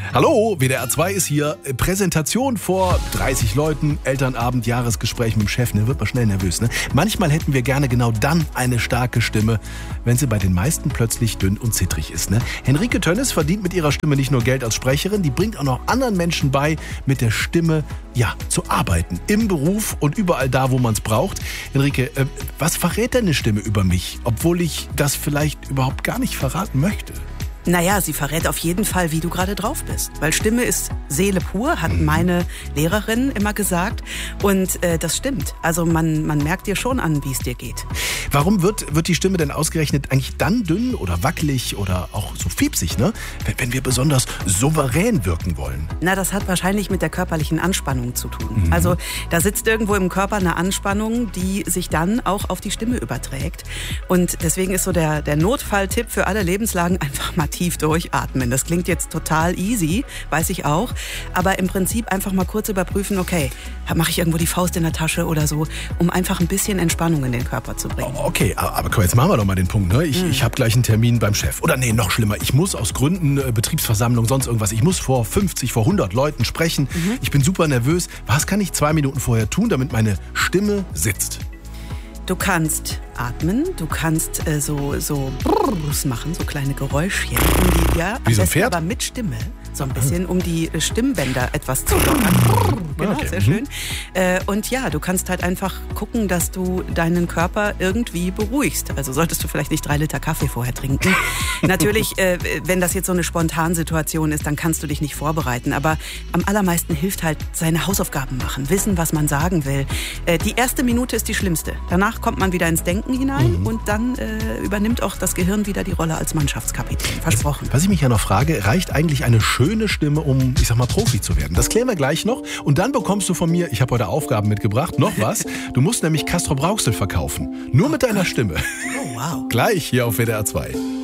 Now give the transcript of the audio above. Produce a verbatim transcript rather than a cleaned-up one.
Hallo, W D R zwei ist hier. Präsentation vor dreißig Leuten, Elternabend, Jahresgespräch mit dem Chef. Ne, wird man schnell nervös. Ne? Manchmal hätten wir gerne genau dann eine starke Stimme, wenn sie bei den meisten plötzlich dünn und zittrig ist. Ne? Henrike Tönnes verdient mit ihrer Stimme nicht nur Geld als Sprecherin, die bringt auch noch anderen Menschen bei, mit der Stimme ja, zu arbeiten. Im Beruf und überall da, wo man es braucht. Henrike, äh, was verrät denn eine Stimme über mich, obwohl ich das vielleicht überhaupt gar nicht verraten möchte? Naja, sie verrät auf jeden Fall, wie du gerade drauf bist. Weil Stimme ist Seele pur, hat meine Lehrerin immer gesagt. Und äh, das stimmt. Also man, man merkt dir schon an, wie es dir geht. Warum wird, wird die Stimme denn ausgerechnet eigentlich dann dünn oder wackelig oder auch so fiepsig, ne? wenn wir besonders souverän wirken wollen? Na, das hat wahrscheinlich mit der körperlichen Anspannung zu tun. Mhm. Also da sitzt irgendwo im Körper eine Anspannung, die sich dann auch auf die Stimme überträgt. Und deswegen ist so der, der Notfalltipp für alle Lebenslagen einfach mal tief durchatmen. Das klingt jetzt total easy, weiß ich auch. Aber im Prinzip einfach mal kurz überprüfen, okay, mache ich irgendwo die Faust in der Tasche oder so, um einfach ein bisschen Entspannung in den Körper zu bringen. Okay, aber komm, jetzt machen wir doch mal den Punkt. Ne? Ich, mhm. ich habe gleich einen Termin beim Chef. Oder nee, noch schlimmer, ich muss aus Gründen, äh, Betriebsversammlung, sonst irgendwas, ich muss vor fünfzig, vor hundert Leuten sprechen. Mhm. Ich bin super nervös. Was kann ich zwei Minuten vorher tun, damit meine Stimme sitzt? Du kannst atmen, du kannst äh, so, so Brrrs machen, so kleine Geräuschchen. Um die, ja, Wie so ein Pferd? Aber mit Stimme. So ein bisschen, um die Stimmbänder etwas zu lockern. Genau, okay. sehr schön. Äh, und ja, du kannst halt einfach gucken, dass du deinen Körper irgendwie beruhigst. Also solltest du vielleicht nicht drei Liter Kaffee vorher trinken. Natürlich, äh, wenn das jetzt so eine Spontansituation ist, dann kannst du dich nicht vorbereiten. Aber am allermeisten hilft halt seine Hausaufgaben machen, wissen, was man sagen will. Äh, die erste Minute ist die schlimmste. Danach kommt man wieder ins Denken hinein mhm. und dann äh, übernimmt auch das Gehirn wieder die Rolle als Mannschaftskapitän. Versprochen. Was, was ich mich ja noch frage, reicht eigentlich eine schöne Stimme, um, ich sag mal, Profi zu werden? Das klären wir gleich noch. Und dann bekommst du von mir, ich habe heute Aufgaben mitgebracht, noch was. Du musst nämlich Castrop Rauxel verkaufen. Nur mit deiner Stimme. Oh, wow. Gleich hier auf W D R zwei.